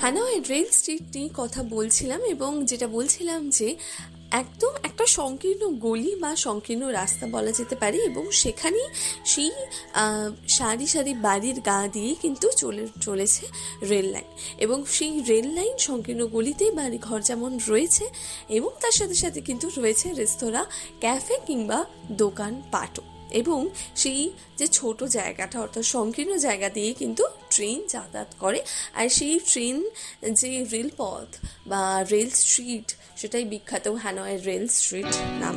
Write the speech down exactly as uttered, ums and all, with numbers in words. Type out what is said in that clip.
Hanoi rail street নিয়ে কথা বলছিলাম এবং যেটা বলছিলাম যে একদম একটা সংকীর্ণ গলি বা সংকীর্ণ রাস্তা বলা যেতে পারে, এবং সেখানেই সেই সারি সারি বাড়ির গা দিয়ে কিন্তু চলে চলেছে রেল লাইন, এবং সেই রেল লাইন সংকীর্ণ গলিতেই বাড়ি ঘর যেমন রয়েছে, এবং তার সাথে সাথে কিন্তু রয়েছে রেস্তোরাঁ, ক্যাফে কিংবা দোকান পাটও, এবং সেই যে ছোট জায়গাটা অর্থাৎ সংকীর্ণ জায়গা দিয়ে কিন্তু ট্রেন যাতায়াত করে। আর সেই ট্রেন যে রেলপথ বা রেল স্ট্রিট, সেটাই বিখ্যাত হ্যানয়ের রেল স্ট্রিট নাম।